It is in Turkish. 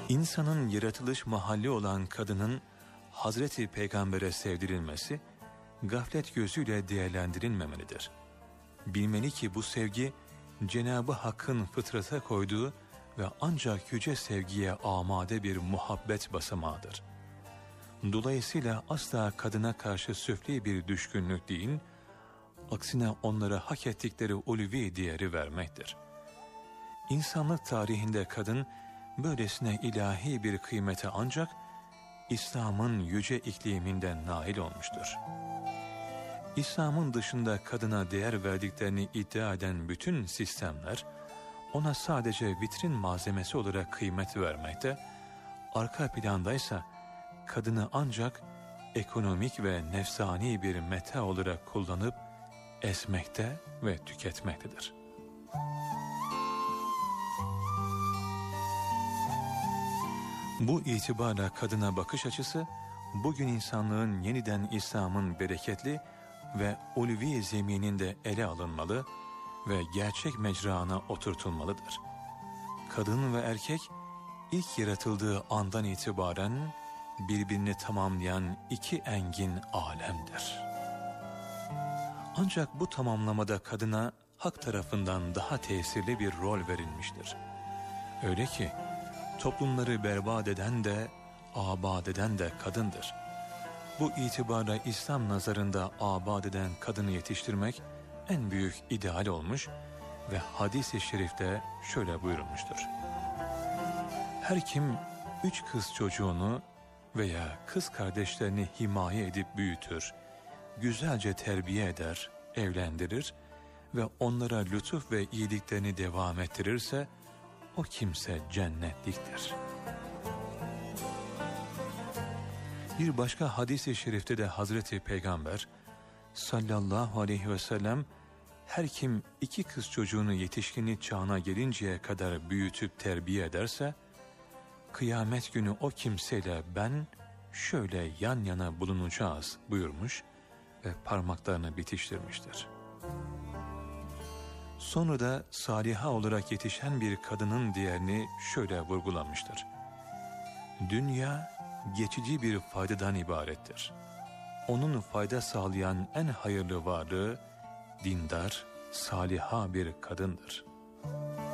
İnsanın yaratılış mahalli olan kadının Hazreti Peygamber'e sevdirilmesi, gaflet gözüyle değerlendirilmemelidir. Bilmeli ki bu sevgi, Cenab-ı Hakk'ın fıtrata koyduğu ve ancak yüce sevgiye amade bir muhabbet basamağıdır. Dolayısıyla asla kadına karşı süfli bir düşkünlük değil, aksine onlara hak ettikleri ulvi değeri vermektir. İnsanlık tarihinde kadın, böylesine ilahi bir kıymete ancak İslam'ın yüce ikliminden nail olmuştur. İslam'ın dışında kadına değer verdiklerini iddia eden bütün sistemler, ona sadece vitrin malzemesi olarak kıymet vermekte, arka plandaysa kadını ancak ekonomik ve nefsani bir meta olarak kullanıp ezmekte ve tüketmektedir. Bu itibarla kadına bakış açısı, bugün insanlığın yeniden İslam'ın bereketli ve ulvi zemininde ele alınmalı ve gerçek mecrana oturtulmalıdır. Kadın ve erkek, ilk yaratıldığı andan itibaren birbirini tamamlayan iki engin alemdir. Ancak bu tamamlamada kadına Hak tarafından daha tesirli bir rol verilmiştir. Öyle ki, toplumları berbat eden de, abad eden de kadındır. Bu itibarla İslam nazarında abad eden kadını yetiştirmek en büyük ideal olmuş ve hadis-i şerifte şöyle buyurulmuştur. Her kim 3 kız çocuğunu veya kız kardeşlerini himaye edip büyütür, güzelce terbiye eder, evlendirir ve onlara lütuf ve iyiliklerini devam ettirirse, o kimse cennetliktir. Bir başka hadis-i şerifte de Hazreti Peygamber sallallahu aleyhi ve sellem, her kim 2 kız çocuğunu yetişkinlik çağına gelinceye kadar büyütüp terbiye ederse, kıyamet günü o kimseyle ben şöyle yan yana bulunacağız buyurmuş ve parmaklarını bitiştirmiştir. Sonra da saliha olarak yetişen bir kadının değerini şöyle vurgulamıştır. Dünya geçici bir faydadan ibarettir. Onun fayda sağlayan en hayırlı varlığı dindar, saliha bir kadındır.